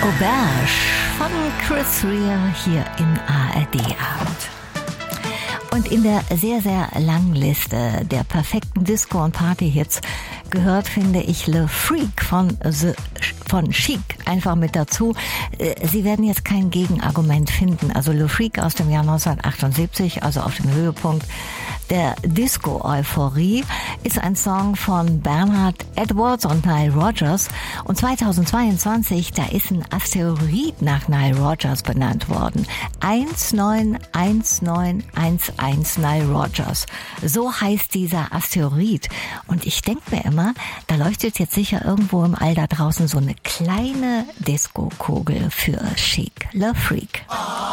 Auberge von Chris Rea hier im ARD-Abend. Und in der sehr, sehr langen Liste der perfekten Disco- und Party-Hits gehört, finde ich, Le Freak von Chic einfach mit dazu. Sie werden jetzt kein Gegenargument finden. Also Le Freak aus dem Jahr 1978, also auf dem Höhepunkt der Disco-Euphorie, ist ein Song von Bernard Edwards und Nile Rodgers. Und 2022, da ist ein Asteroid nach Nile Rodgers benannt worden. 191911 Nile Rodgers. So heißt dieser Asteroid. Und ich denke mir immer, da leuchtet jetzt sicher irgendwo im All da draußen so eine kleine Disco-Kugel für Chic. Le Freak.